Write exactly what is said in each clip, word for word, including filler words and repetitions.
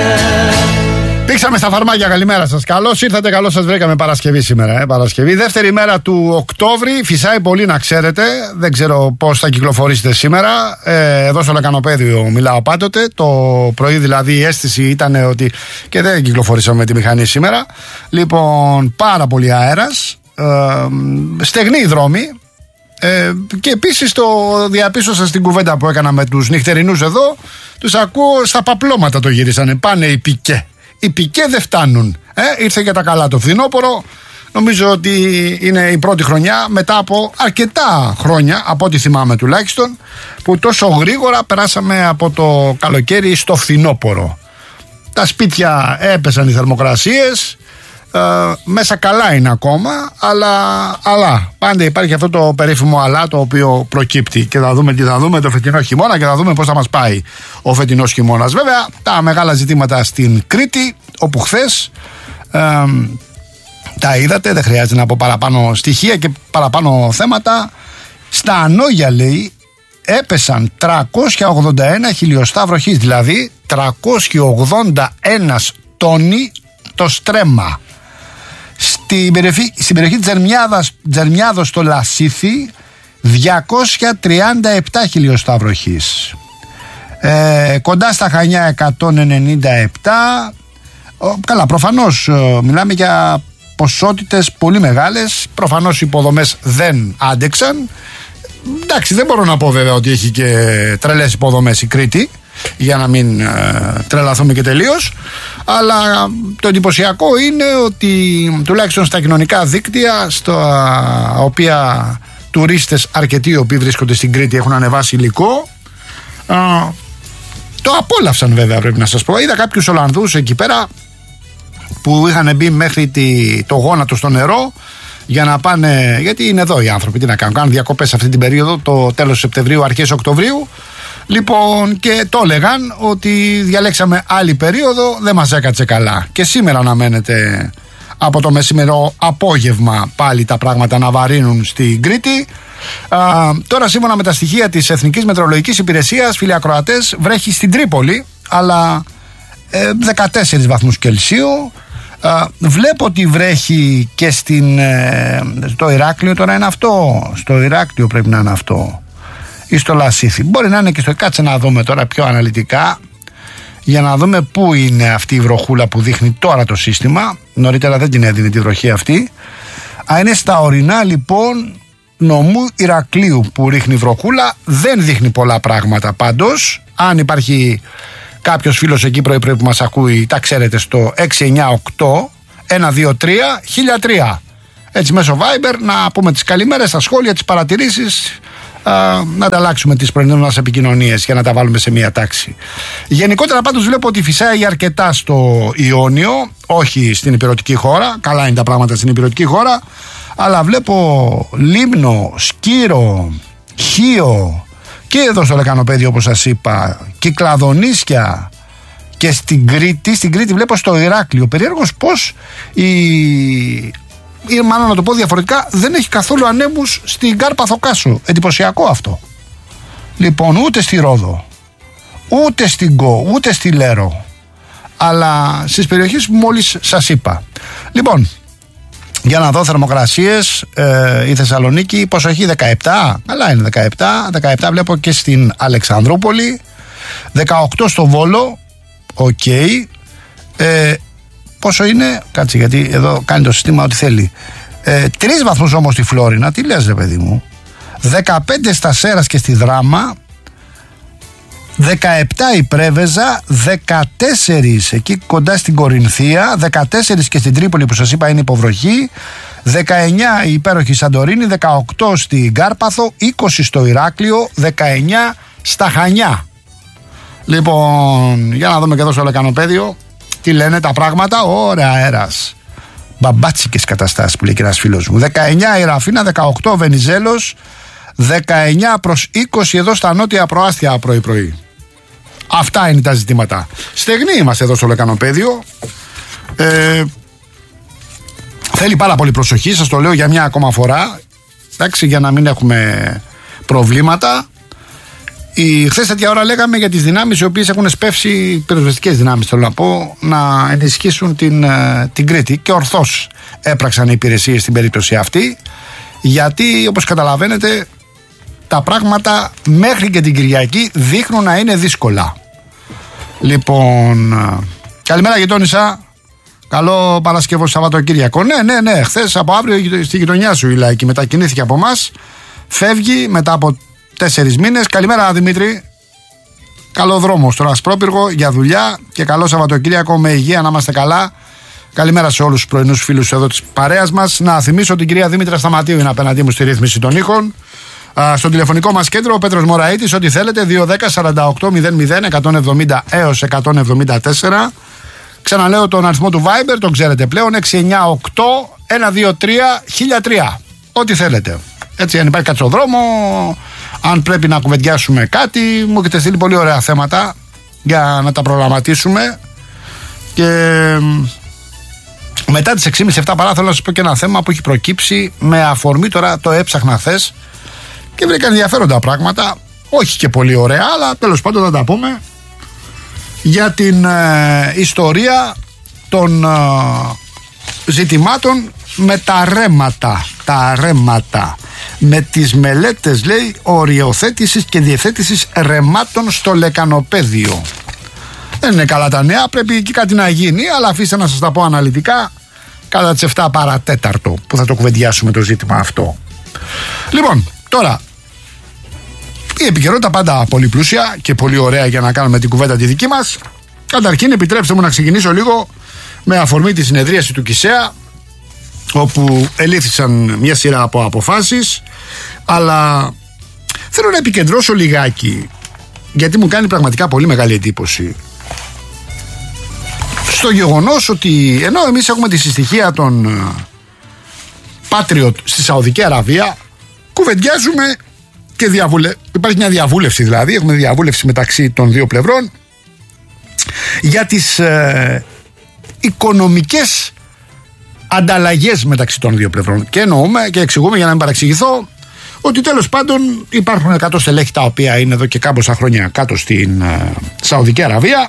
Πήξαμε στα φαρμάκια, καλημέρα σας. Καλώς ήρθατε, καλώς σας βρήκαμε Παρασκευή σήμερα. Ε, Παρασκευή, δεύτερη μέρα του Οκτώβρη. Φυσάει πολύ να ξέρετε. Δεν ξέρω πώς θα κυκλοφορήσετε σήμερα. Ε, εδώ στο Λεκανοπέδιο μιλάω πάντοτε. Το πρωί δηλαδή η αίσθηση ήταν ότι. Και δεν κυκλοφορήσαμε με τη μηχανή σήμερα. Λοιπόν, πάρα πολύ αέρας. Ε, στεγνή η δρόμη. Ε, και επίσης το διαπίστωσα στην κουβέντα που έκανα με τους νυχτερινούς εδώ. Τους ακούω στα παπλώματα το γυρίσανε. Πάνε οι πικέ. Οι πικέ δεν φτάνουν. Ε, ήρθε και τα καλά το φθινόπωρο. Νομίζω ότι είναι η πρώτη χρονιά μετά από αρκετά χρόνια, από ό,τι θυμάμαι τουλάχιστον, που τόσο γρήγορα περάσαμε από το καλοκαίρι στο φθινόπωρο. Τα σπίτια έπεσαν οι θερμοκρασίες. Ε, μέσα καλά είναι ακόμα, αλλά, αλλά πάντα υπάρχει αυτό το περίφημο αλλά το οποίο προκύπτει και θα δούμε τι θα δούμε το φετινό χειμώνα και θα δούμε πώς θα μας πάει ο φετινός χειμώνας. Βέβαια τα μεγάλα ζητήματα στην Κρήτη, όπου χθες ε, τα είδατε, δεν χρειάζεται να πω παραπάνω στοιχεία και παραπάνω θέματα. Στα Ανόγια λέει έπεσαν τριακόσια ογδόντα ένα χιλιοστά βροχής, δηλαδή τριακόσια ογδόντα ένα τόνοι το στρέμμα. Στην περιοχή, στην περιοχή Τζερμιάδας, Τζερμιάδος στο Λασίθι διακόσια τριάντα επτά χιλιοστά βροχής. Ε, κοντά στα Χανιά εκατόν ενενήντα επτά. Ο, καλά, προφανώς μιλάμε για ποσότητες πολύ μεγάλες. Προφανώς οι υποδομές δεν άντεξαν. Εντάξει, δεν μπορώ να πω βέβαια ότι έχει και τρελές υποδομές η Κρήτη, για να μην ε, τρελαθούμε και τελείως, αλλά το εντυπωσιακό είναι ότι τουλάχιστον στα κοινωνικά δίκτυα, στα οποία τουρίστες αρκετοί οι οποίοι βρίσκονται στην Κρήτη έχουν ανεβάσει υλικό, ε, το απόλαυσαν βέβαια, πρέπει να σας πω. Είδα κάποιους Ολλανδούς εκεί πέρα που είχαν μπει μέχρι τη, το γόνατο στο νερό για να πάνε, γιατί είναι εδώ οι άνθρωποι, τι να κάνουν, κάνουν διακοπές αυτή την περίοδο, το τέλος Σεπτεμβρίου, αρχές Οκτωβρίου. Λοιπόν, και το έλεγαν ότι διαλέξαμε άλλη περίοδο, δεν μας έκατσε καλά. Και σήμερα αναμένεται από το μεσημερό απόγευμα πάλι τα πράγματα να βαρύνουν στην Κρήτη. Α, τώρα σύμφωνα με τα στοιχεία της Εθνικής Μετεωρολογικής Υπηρεσίας, φίλοι ακροατές, βρέχει στην Τρίπολη, αλλά ε, δεκατέσσερις βαθμούς Κελσίου. Α, βλέπω ότι βρέχει και στην, ε, στο Ηράκλειο. Τώρα είναι αυτό, στο Ηράκλειο πρέπει να είναι αυτό, ή στο Λασίθι. Μπορεί να είναι και στο. Κάτσε να δούμε τώρα πιο αναλυτικά, για να δούμε πού είναι αυτή η βροχούλα που δείχνει τώρα το σύστημα. Νωρίτερα δεν την έδινε τη βροχή αυτή. Α, είναι στα ορεινά λοιπόν νομού Ηρακλείου που ρίχνει βροχούλα. Δεν δείχνει πολλά πράγματα πάντως. Αν υπάρχει κάποιος φίλος εκεί πρωί-πρωί που μας ακούει, τα ξέρετε, στο έξι εννιά οκτώ ένα δύο τρία χίλια τρία. Έτσι μέσω Viber να πούμε τις καλημέρες, τα σχόλια, τις παρατηρήσεις, α, να ανταλλάξουμε τις πρωινές μας επικοινωνίες για να τα βάλουμε σε μία τάξη. Γενικότερα πάντως βλέπω ότι φυσάει αρκετά στο Ιόνιο, όχι στην υπηρετική χώρα. Καλά είναι τα πράγματα στην υπηρετική χώρα, αλλά βλέπω Λίμνο, Σκύρο, Χίο και εδώ στο Λεκανοπέδιο, όπως σας είπα, Κυκλαδονίσια και στην Κρήτη. Στην Κρήτη βλέπω στο Ηράκλειο. Περίεργος πως η... ή μάλλον να το πω διαφορετικά, δεν έχει καθόλου ανέμους στην Κάρπαθο Κάσο. Εντυπωσιακό αυτό. Λοιπόν, ούτε στη Ρόδο, ούτε στην Κο, ούτε στη Λέρο, αλλά στις περιοχές που μόλις σας είπα. Λοιπόν, για να δω θερμοκρασίες, ε, η Θεσσαλονίκη πόσο έχει, δεκαεπτά. Καλά είναι δεκαεπτά. δεκαεπτά βλέπω και στην Αλεξανδρούπολη, δεκαοκτώ στο Βόλο. Οκ. Okay. ε, Πόσο είναι, κάτσε γιατί εδώ κάνει το σύστημα ό,τι θέλει. Ε, τρεις βαθμούς όμως στη Φλόρινα, τι λες ρε παιδί μου. δεκαπέντε στα Σέρας και στη Δράμα, δεκαεπτά η Πρέβεζα, δεκατέσσερα εκεί κοντά στην Κορινθία, δεκατέσσερα και στην Τρίπολη που σας είπα είναι υποβροχή, δεκαεννιά η υπέροχη Σαντορίνη, δεκαοκτώ στην Κάρπαθο, είκοσι στο Ηράκλειο, δεκαεννιά στα Χανιά. Λοιπόν, για να δούμε και εδώ στο Λεκανοπέδιο τι λένε τα πράγματα. Ωραία αέρας, μπαμπάτσικες καταστάσεις που λέει και ένας φίλος μου. δεκαεννιά η Ραφίνα, δεκαοκτώ Βενιζέλος, δεκαεννιά προς είκοσι εδώ στα νότια προάστια πρωί-πρωί. Αυτά είναι τα ζητήματα. Στεγνοί είμαστε εδώ στο Λεκανοπέδιο. Ε, θέλει πάρα πολύ προσοχή, σας το λέω για μια ακόμα φορά. Εντάξει, για να μην έχουμε προβλήματα. Η, χθες τέτοια ώρα λέγαμε για τις δυνάμεις οι οποίες έχουν σπεύσει, πυροσβεστικές δυνάμεις θέλω να πω, να ενισχύσουν την, την Κρήτη, και ορθώς έπραξαν οι υπηρεσίες στην περίπτωση αυτή, γιατί όπως καταλαβαίνετε τα πράγματα μέχρι και την Κυριακή δείχνουν να είναι δύσκολα. Λοιπόν, καλημέρα γειτόνισσα. Καλό Παρασκευό Σαββατοκύριακο. Ναι, ναι, ναι. Χθες από αύριο στη γειτονιά σου η Λαϊκή μετακινήθηκε από εμάς. Φεύγει μετά από τέσσερις μήνες. Καλημέρα Δημήτρη. Καλό δρόμο στον Ασπρόπυργο για δουλειά και καλό Σαββατοκύριακο με υγεία, να είμαστε καλά. Καλημέρα σε όλους τους πρωινούς φίλους εδώ της παρέας μας. Να θυμίσω την κυρία Δήμητρα Σταματίου είναι απέναντί μου στη ρύθμιση των ήχων. Α, στο τηλεφωνικό μας κέντρο ο Πέτρος Μωραΐτης, ό,τι θέλετε, δύο δέκα σαράντα οκτώ μηδέν μηδέν εκατόν εβδομήντα έως εκατόν εβδομήντα τέσσερα. Ξαναλέω τον αριθμό του Viber, τον ξέρετε πλέον, έξι εννιά οκτώ ένα δύο τρία χίλια τρία. Ό,τι θέλετε. Έτσι, αν υπάρχει κάτι στο δρόμο, αν πρέπει να κουβεντιάσουμε κάτι, μου έχετε στείλει πολύ ωραία θέματα για να τα προγραμματίσουμε. Και μετά τις έξι και μισή επτά παρά θέλω να σας πω και ένα θέμα που έχει προκύψει με αφορμή, τώρα το έψαχνα χθες και βρήκα ενδιαφέροντα πράγματα, όχι και πολύ ωραία, αλλά τέλος πάντων θα τα πούμε, για την ε, ιστορία των ε, ζητημάτων με τα ρέματα, τα ρέματα, με τις μελέτες λέει οριοθέτησης και διευθέτησης ρεμάτων στο λεκανοπέδιο. Δεν είναι καλά τα νέα, πρέπει εκεί κάτι να γίνει, αλλά αφήστε να σας τα πω αναλυτικά κατά τις επτά παρατέταρτο που θα το κουβεντιάσουμε το ζήτημα αυτό. Λοιπόν, τώρα η επικαιρότητα πάντα πολύ πλούσια και πολύ ωραία για να κάνουμε την κουβέντα τη δική μας. Καταρχήν επιτρέψτε μου να ξεκινήσω λίγο με αφορμή τη συνεδρίαση του ΚΙΣΕΑ, όπου ελήφθησαν μια σειρά από αποφάσεις, αλλά θέλω να επικεντρώσω λιγάκι, γιατί μου κάνει πραγματικά πολύ μεγάλη εντύπωση, στο γεγονός ότι ενώ εμείς έχουμε τη συστοιχία των Patriot στη Σαουδική Αραβία, κουβεντιάζουμε και διαβουλε... υπάρχει μια διαβούλευση, δηλαδή έχουμε διαβούλευση μεταξύ των δύο πλευρών για τις ε, οικονομικές ανταλλαγές μεταξύ των δύο πλευρών, και εννοούμε και εξηγούμε, για να μην παραξηγηθώ, ότι τέλος πάντων υπάρχουν εκατό στελέχη τα οποία είναι εδώ και κάμποσα χρόνια κάτω στην ε, Σαουδική Αραβία,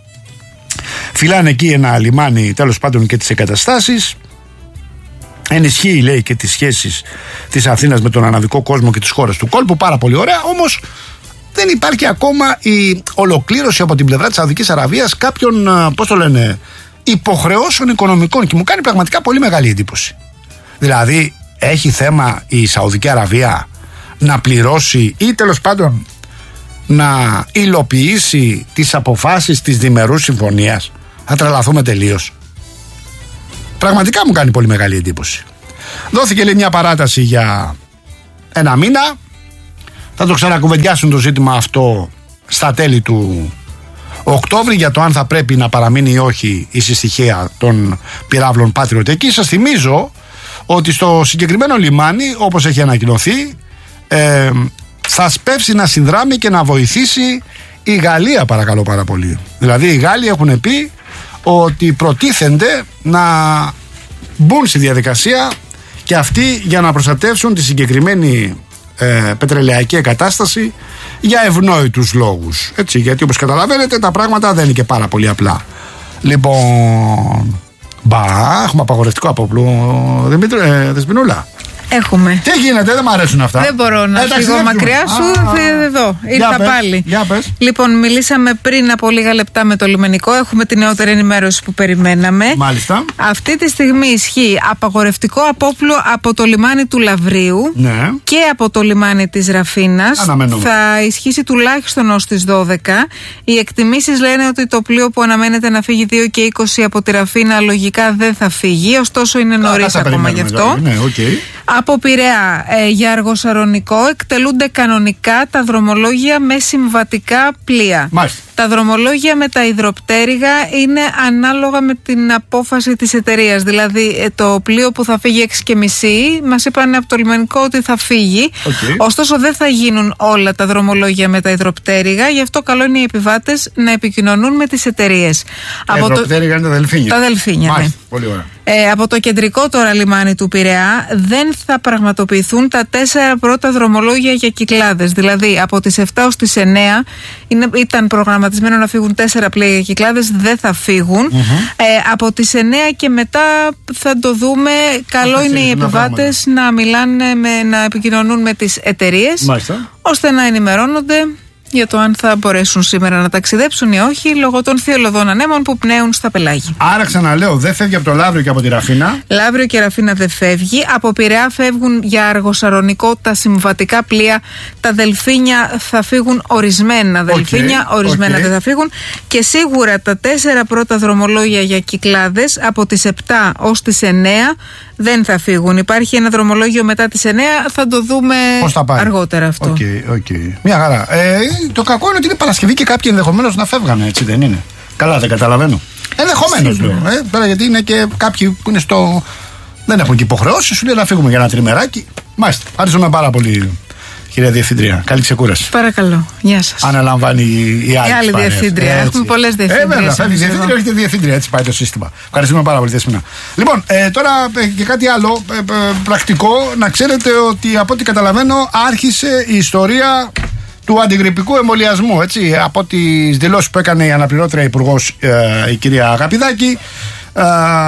φυλάνε εκεί ένα λιμάνι τέλος πάντων και τις εγκαταστάσεις, ενισχύει λέει και τις σχέσεις της Αθήνας με τον αναδικό κόσμο και τις χώρες του κόλπου, πάρα πολύ ωραία, όμως δεν υπάρχει ακόμα η ολοκλήρωση από την πλευρά της Σαουδικής Αραβίας κάποιων, πώς το λένε, υποχρεώσεων οικονομικών, και μου κάνει πραγματικά πολύ μεγάλη εντύπωση. Δηλαδή έχει θέμα η Σαουδική Αραβία να πληρώσει ή τέλος πάντων να υλοποιήσει τις αποφάσεις της διμερούς συμφωνίας? Θα τρελαθούμε τελείως. Πραγματικά μου κάνει πολύ μεγάλη εντύπωση. Δόθηκε λέει μια παράταση για ένα μήνα. Θα το ξανακουβεντιάσουν το ζήτημα αυτό στα τέλη του Οκτώβρη, για το αν θα πρέπει να παραμείνει ή όχι η συστοιχία των πυράβλων Patriot εκεί. Σας θυμίζω ότι στο συγκεκριμένο λιμάνι, όπως έχει ανακοινωθεί, ε, θα σπεύσει να συνδράμει και να βοηθήσει η Γαλλία, παρακαλώ πάρα πολύ. Δηλαδή οι Γάλλοι έχουν πει ότι προτίθενται να μπουν στη διαδικασία και αυτοί για να προστατεύσουν τη συγκεκριμένη ε, πετρελαϊκή εγκατάσταση για ευνόητους λόγους. Έτσι, γιατί όπως καταλαβαίνετε τα πράγματα δεν είναι και πάρα πολύ απλά. Λοιπόν, μπα, έχουμε απαγορευτικό απόπλου, Δημήτρη, ε, Δεσποινούλα. Έχουμε. Τι γίνεται, δεν μου αρέσουν αυτά. Δεν μπορώ να ε, φύγω μακριά σου. Α, εδώ, ήρθα πες, πάλι. Για πες. Λοιπόν, μιλήσαμε πριν από λίγα λεπτά με το λιμενικό. Έχουμε την νεότερη ενημέρωση που περιμέναμε. Μάλιστα. Αυτή τη στιγμή ισχύει απαγορευτικό απόπλο από το λιμάνι του Λαυρίου, ναι, και από το λιμάνι της Ραφίνας. Αναμένουμε. Θα ισχύσει τουλάχιστον ως τις δώδεκα. Οι εκτιμήσεις λένε ότι το πλοίο που αναμένεται να φύγει δύο και είκοσι από τη Ραφίνα λογικά δεν θα φύγει. Ωστόσο είναι νωρίς ακόμα γι' αυτό. Ναι, okay. Από Πειραιά ε, για Αργοσαρονικό εκτελούνται κανονικά τα δρομολόγια με συμβατικά πλοία. Μάλιστα. Τα δρομολόγια με τα υδροπτέρυγα είναι ανάλογα με την απόφαση της εταιρείας. Δηλαδή ε, το πλοίο που θα φύγει έξι και μισή μας είπαν από το λιμενικό ότι θα φύγει. Okay. Ωστόσο δεν θα γίνουν όλα τα δρομολόγια με τα υδροπτέρυγα. Γι' αυτό καλό είναι οι επιβάτες να επικοινωνούν με τις εταιρείες. Τα υδροπτέρυγα είναι τα δελφίνια. Τα δελφίνια, Μάλιστα. ναι. Πολύ ωραία. Ε, από το κεντρικό τώρα λιμάνι του Πειραιά δεν θα πραγματοποιηθούν τα τέσσερα πρώτα δρομολόγια για Κυκλάδες. Δηλαδή από τις επτά ως τις εννέα είναι, ήταν προγραμματισμένο να φύγουν τέσσερα πλοία για Κυκλάδες, δεν θα φύγουν. Mm-hmm. Ε, από τις εννέα και μετά θα το δούμε. Καλό είναι οι επιβάτες να μιλάνε, με, να επικοινωνούν με τις εταιρείες, μάλιστα, ώστε να ενημερώνονται για το αν θα μπορέσουν σήμερα να ταξιδέψουν ή όχι, λόγω των θειολωδών ανέμων που πνέουν στα πελάγια. Άρα, ξαναλέω, δεν φεύγει από το Λαύριο και από τη Ραφίνα. Λαύριο και Ραφίνα δεν φεύγει. Από Πειραιά φεύγουν για Αργοσαρονικό τα συμβατικά πλοία. Τα Δελφίνια θα φύγουν ορισμένα. Okay, Δελφίνια, ορισμένα okay. δεν θα φύγουν. Και σίγουρα τα τέσσερα πρώτα δρομολόγια για Κυκλάδες από τις επτά ως τις εννέα δεν θα φύγουν. Υπάρχει ένα δρομολόγιο μετά τις εννέα, θα το δούμε αργότερα αυτό. Okay, okay. Μια χαρά. Ε, το κακό είναι ότι είναι Παρασκευή και κάποιοι ενδεχομένως να φεύγανε, έτσι δεν είναι? Καλά, δεν καταλαβαίνω. Ενδεχομένως λέω. Ε, πέρα γιατί είναι και κάποιοι που είναι στο. Δεν έχουν και υποχρεώσεις, σου λέει να φύγουμε για ένα τριμεράκι. Μάλιστα. Ευχαριστούμε πάρα πολύ, κυρία Διευθύντρια. Καλή ξεκούραση. Παρακαλώ. Γεια σας. Αναλαμβάνει η άλλη, η άλλη διευθύντρια. Έτσι. Έχουμε πολλές διευθύντριες. Ε, βέβαια, φεύγει διευθύντρια, έχετε διευθύντρια. Έτσι πάει το σύστημα. Ευχαριστούμε πάρα πολύ, Δέσποινα. Λοιπόν, ε, τώρα ε, και κάτι άλλο ε, ε, πρακτικό. Να ξέρετε ότι από ό,τι καταλαβαίνω άρχισε η ιστορία του αντιγρυππικού εμβολιασμού. Έτσι, από τις δηλώσεις που έκανε η αναπληρώτρια υπουργός, ε, η κυρία Αγαπηδάκη, ε,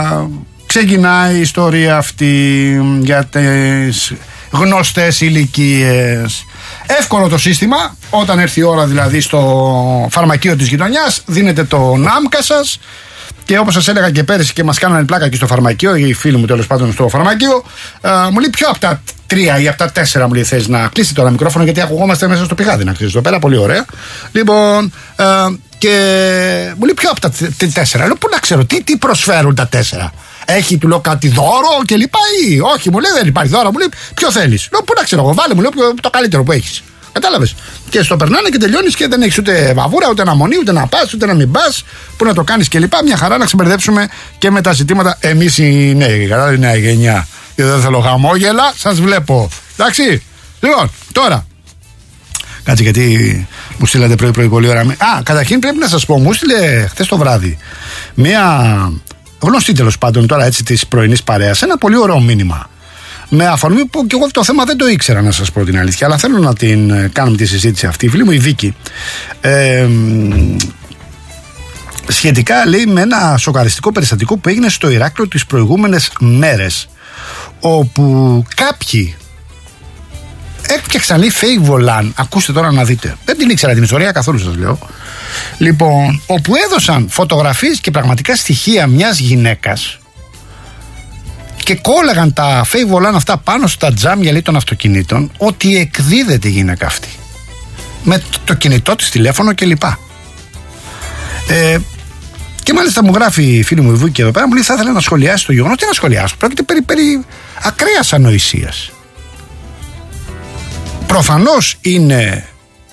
ξεκινάει η ιστορία αυτή για τις γνωστές ηλικίες. Εύκολο το σύστημα. Όταν έρθει η ώρα δηλαδή στο φαρμακείο της γειτονιάς, δίνετε το νάμκα σας. Και όπως σας έλεγα και πέρυσι και μας κάνανε πλάκα και στο φαρμακείο, οι φίλοι μου τέλος πάντων στο φαρμακείο, ε, μου λέει ποιο από τα τρία ή από τα τέσσερα μου λέει θες να κλείσει τώρα μικρόφωνο, γιατί ακουγόμαστε μέσα στο πηγάδι να κλείσει εδώ πέρα. Πολύ ωραία. Λοιπόν, ε, και μου λέει ποιο από τα τέσσερα. Λέω πού να ξέρω, τι, τι προσφέρουν τα τέσσερα. Έχει, του λέω, κάτι δώρο και λοιπά ή όχι? Μου λέει δεν υπάρχει δώρο. Μου λέει ποιο θέλεις? Λέω πού να ξέρω εγώ, βάλε μου, λέω το καλύτερο που έχεις. Κατάλαβες? Και στο περνάνε και τελειώνεις και δεν έχεις ούτε βαβούρα, ούτε αναμονή, ούτε να πας, ούτε να μην πας, που να το κάνεις και λοιπά. Μια χαρά να ξεμπερδέψουμε και με τα ζητήματα. Εμείς οι νέοι, κατά η νέα γενιά. Και δεν θέλω χαμόγελα, σας βλέπω. Εντάξει. Λοιπόν, τώρα. Κάτσε γιατί μου στείλατε πρωί-πρωί πολύ ώρα. Α, καταρχήν πρέπει να σας πω, μου στείλε χθες το βράδυ μια γνωστή τέλος πάντων τώρα έτσι της πρωινής παρέας ένα πολύ ωραίο μήνυμα. Με αφορμή που και εγώ το θέμα δεν το ήξερα, να σας πω την αλήθεια, αλλά θέλω να την κάνουμε τη συζήτηση αυτή. Η φίλη μου η Βίκη, ε, σχετικά λέει με ένα σοκαριστικό περιστατικό που έγινε στο Ηράκλειο τις προηγούμενες μέρες, όπου κάποιοι έφτιαξαν λέει fake volan. Ακούστε τώρα να δείτε. Δεν την ήξερα την ιστορία καθόλου, σας λέω. Λοιπόν, όπου έδωσαν φωτογραφίες και πραγματικά στοιχεία μιας γυναίκας και κόλλαγαν τα fake volan αυτά πάνω στα τζάμια λέει των αυτοκινήτων, ότι εκδίδεται η γυναίκα αυτή με το κινητό της, τηλέφωνο κλπ. Ε, και μάλιστα μου γράφει η φίλη μου η Βούκη εδώ πέρα, μου λέει θα ήθελα να σχολιάσει το γεγονός. Τι να σχολιάσω? Πρόκειται περί, περί ακραίας ανοησίας. Προφανώς είναι